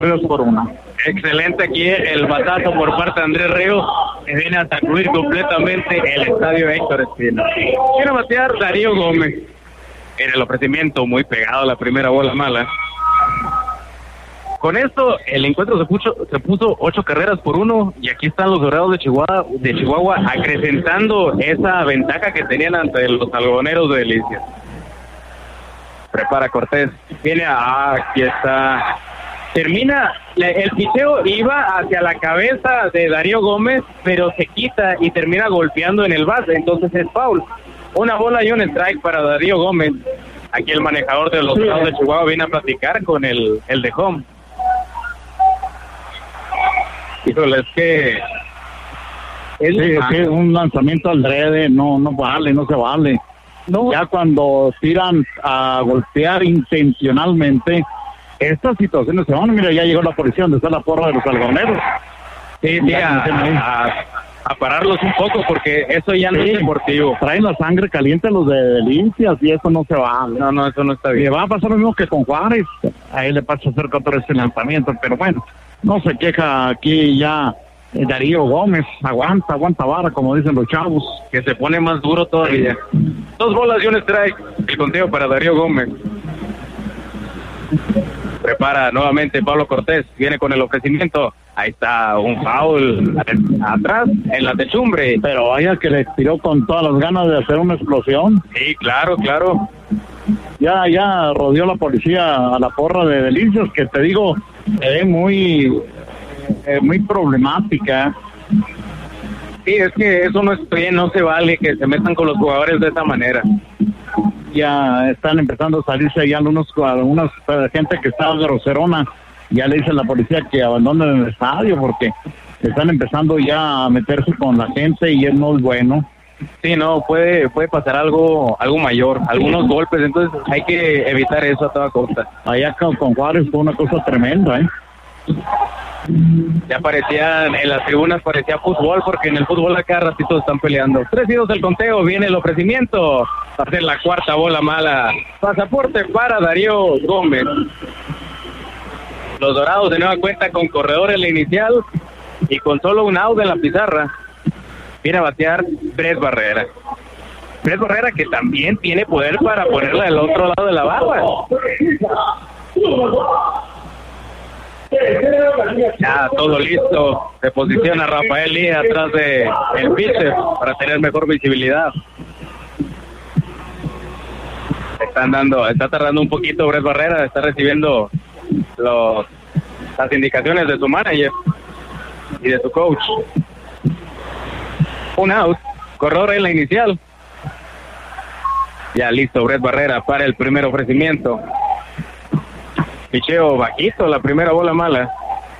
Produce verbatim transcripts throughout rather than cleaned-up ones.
Ríos por una. Excelente aquí el batazo por parte de Andrés Ríos, que viene a sacudir completamente el estadio Héctor Espino. Quiere batear Darío Gómez. En el ofrecimiento muy pegado a la primera bola mala. Con esto el encuentro se puso, se puso ocho carreras por uno y aquí están los Dorados de Chihuahua, de Chihuahua acrecentando esa ventaja que tenían ante los algodoneros de Delicias. Prepara Cortés, viene a, aquí está, termina, el picheo iba hacia la cabeza de Darío Gómez, pero se quita y termina golpeando en el base, entonces es foul. Una bola y un strike para Darío Gómez. Aquí el manejador de los Dorados de Chihuahua viene a platicar con el, el de home. Híjole, es que es sí, es que un lanzamiento al drede no, no vale, no se vale. No. Ya cuando tiran a golpear intencionalmente, estas situaciones se van. Mira, ya llegó la policía donde está la porra de los algodoneros. Sí, sí, a, a, a pararlos un poco porque eso ya no sí, es deportivo. Traen la sangre caliente los de Delicias y eso no se vale. No, no, eso no está bien. Le va a pasar lo mismo que con Juárez. A él le pasa cerca otra vez el lanzamiento, pero bueno, no se queja aquí ya Darío Gómez. Aguanta, aguanta vara, como dicen los chavos. Que se pone más duro todavía. Dos bolas y un strike. El conteo para Darío Gómez. Prepara nuevamente Pablo Cortés. Viene con el ofrecimiento. Ahí está un foul atrás en la techumbre. Pero vaya que le tiró con todas las ganas de hacer una explosión. Sí, claro, claro. Ya, ya rodeó la policía a la porra de Delicias, que te digo, es muy, eh, muy problemática. Sí, es que eso no es bien, no se vale que se metan con los jugadores de esa manera. Ya están empezando a salirse ya algunos, algunas gente que está groserona. Ya le dice a la policía que abandonen el estadio porque están empezando ya a meterse con la gente y es no es bueno. Sí, no, puede puede pasar algo algo mayor, algunos golpes, entonces hay que evitar eso a toda costa. Allá con, con Juárez fue una cosa tremenda, ¿eh? Ya parecían, en las tribunas parecía fútbol, porque en el fútbol acá ratito están peleando. Tres y dos del conteo, viene el ofrecimiento, va a ser la cuarta bola mala. Pasaporte para Darío Gómez. Los Dorados de nueva cuenta con corredor en la inicial y con solo un out en la pizarra. Viene a batear Brett Barrera. Brett Barrera que también tiene poder para ponerla del otro lado de la barra. Ya todo listo. Se posiciona Rafael Lee atrás de el pitcher para tener mejor visibilidad. Están dando, está tardando un poquito Brett Barrera, está recibiendo los, las indicaciones de su manager y de su coach. Un out, corredor en la inicial. Ya listo Brett Barrera para el primer ofrecimiento. Picheo bajito, la primera bola mala.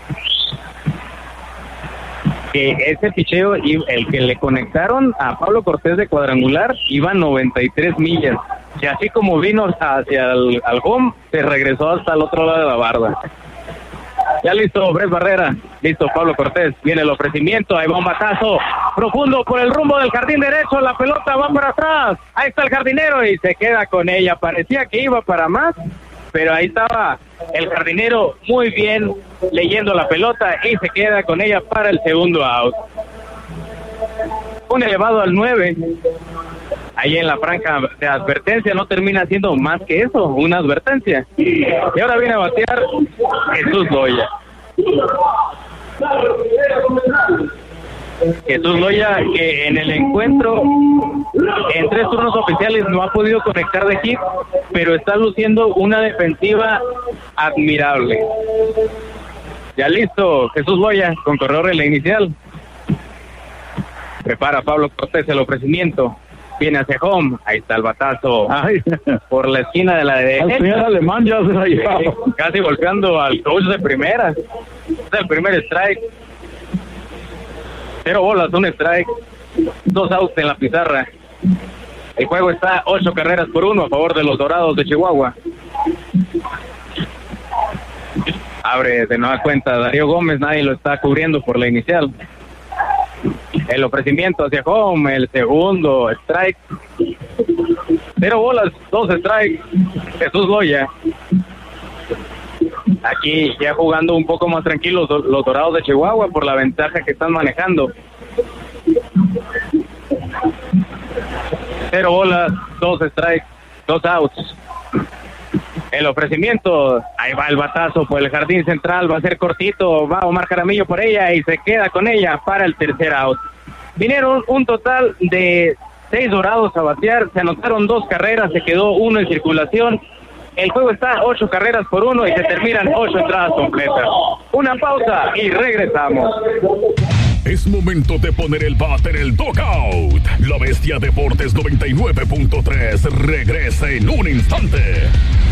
Que ese picheo, el que le conectaron a Pablo Cortés de cuadrangular, iba a noventa y tres millas. Y así como vino hacia el al home, se regresó hasta el otro lado de la barda. Ya listo, Brett Barrera. Listo, Pablo Cortés. Viene el ofrecimiento. Ahí va un batazo profundo por el rumbo del jardín derecho. La pelota va para atrás. Ahí está el jardinero y se queda con ella. Parecía que iba para más, pero ahí estaba el jardinero muy bien leyendo la pelota y se queda con ella para el segundo out. Un elevado al nueve. Ahí en la franja de advertencia no termina siendo más que eso, una advertencia. Y ahora viene a batear Jesús Loya. Jesús Loya, que en el encuentro en tres turnos oficiales no ha podido conectar de hit, pero está luciendo una defensiva admirable. Ya listo, Jesús Loya con corredor en la inicial. Prepara Pablo Cortés el ofrecimiento. Viene hacia home, ahí está el batazo. Ay, por la esquina de la derecha. El señor alemán ya se la llevaba. Casi golpeando al coach de primera. Es el primer strike. Cero bolas, un strike. Dos outs en la pizarra. El juego está ocho carreras por uno a favor de los Dorados de Chihuahua. Abre de nueva cuenta Darío Gómez, nadie lo está cubriendo por la inicial. El ofrecimiento hacia home, el segundo strike. Cero bolas, dos strikes. Jesús Loya. aquí ya jugando un poco más tranquilos los Dorados de Chihuahua por la ventaja que están manejando. Cero bolas, dos strikes, dos outs. El ofrecimiento, ahí va el batazo por el jardín central, va a ser cortito, va Omar Jaramillo por ella y se queda con ella para el tercer out. Vinieron un total de seis Dorados a batear, se anotaron dos carreras, se quedó uno en circulación. El juego está ocho carreras por uno y se terminan ocho entradas completas. Una pausa y regresamos. Es momento de poner el bat en el dugout. La Bestia Deportes noventa y nueve punto tres regresa en un instante.